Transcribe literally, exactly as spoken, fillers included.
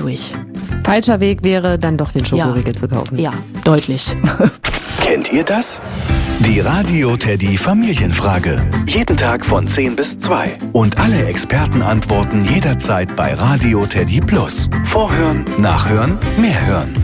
durch. Falscher Weg wäre, dann doch den Schokoriegel ja. zu kaufen. Ja, deutlich. Kennt ihr das? Die Radio Teddy Familienfrage. Jeden Tag von zehn bis zwei. Und alle Experten antworten jederzeit bei Radio Teddy Plus. Vorhören, nachhören, mehr hören.